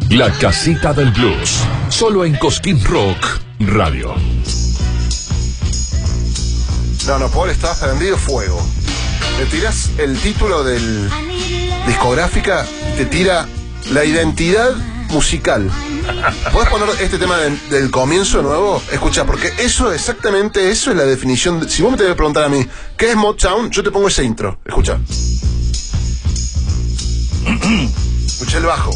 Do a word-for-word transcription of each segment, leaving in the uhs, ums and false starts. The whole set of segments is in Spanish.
La casita del blues, solo en Cosquín Rock Radio. No, no, Paul, estás prendido fuego. Le tiras el título del discográfica, te tira la identidad musical. ¿Puedes poner este tema de, del comienzo de nuevo? Escucha, porque eso, exactamente eso es la definición. De, si vos me tenés que preguntar a mí, ¿qué es Motown? Yo te pongo ese intro. Escucha. Escucha el bajo.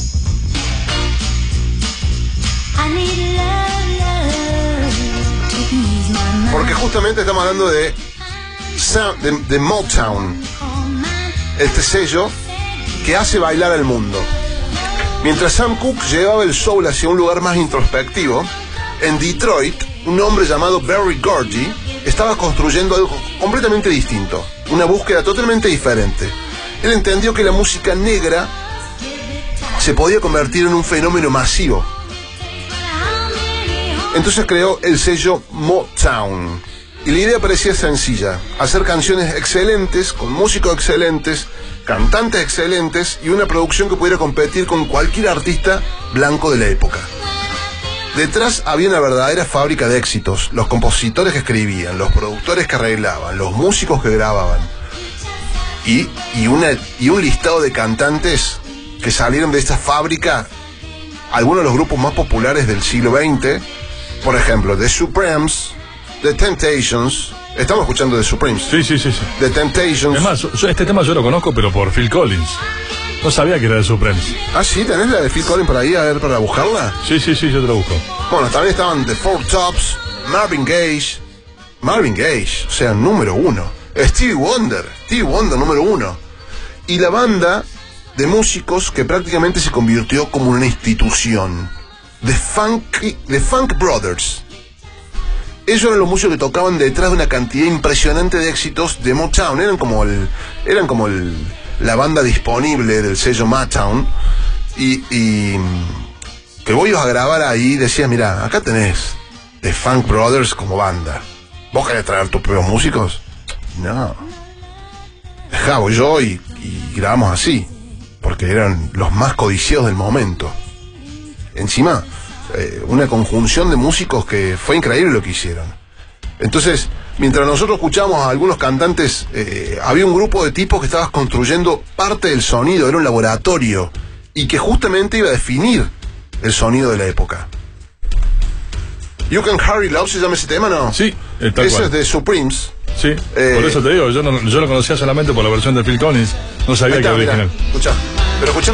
Porque justamente estamos hablando de, de, de Motown, este sello que hace bailar al mundo. Mientras Sam Cooke llevaba el soul hacia un lugar más introspectivo, en Detroit, un hombre llamado Berry Gordy estaba construyendo algo completamente distinto, una búsqueda totalmente diferente. Él entendió que la música negra se podía convertir en un fenómeno masivo. Entonces creó el sello Motown. Y la idea parecía sencilla: hacer canciones excelentes, con músicos excelentes, cantantes excelentes y una producción que pudiera competir con cualquier artista blanco de la época. Detrás había una verdadera fábrica de éxitos: los compositores que escribían, los productores que arreglaban, los músicos que grababan. Y, y, una, y un listado de cantantes que salieron de esta fábrica, algunos de los grupos más populares del siglo veinte, por ejemplo, The Supremes, The Temptations. Estamos escuchando The Supremes. Sí, sí, sí, sí. The Temptations. Es más, yo, este tema yo lo conozco, pero por Phil Collins. No sabía que era The Supremes. Ah, sí, ¿tenés la de Phil Collins por ahí a ver para buscarla? Sí, sí, sí, yo te lo busco. Bueno, también estaban The Four Tops, Marvin Gaye. Marvin Gaye, o sea, número uno. Stevie Wonder, Stevie Wonder, número uno. Y la banda de músicos que prácticamente se convirtió como una institución. The Funk, The Funk Brothers. Ellos eran los músicos que tocaban detrás de una cantidad impresionante de éxitos de Motown. Eran como el, eran como el, la banda disponible del sello Motown. Y, y que vos ibas a grabar ahí y decías, mira, acá tenés The Funk Brothers como banda. ¿Vos querés traer tus propios músicos? No. Dejá, voy yo y, y grabamos así. Porque eran los más codiciados del momento. Encima, eh, una conjunción de músicos que fue increíble lo que hicieron. Entonces, mientras nosotros escuchamos a algunos cantantes, eh, había un grupo de tipos que estaban construyendo parte del sonido, era un laboratorio, y que justamente iba a definir el sonido de la época. You Can Hurry Love, ¿se llama ese tema, no? Sí, tal Ese cual. es de Supremes. Sí, eh, por eso te digo, yo, no, yo lo conocía solamente por la versión de Phil Collins, no sabía que era original. Escucha, pero escucha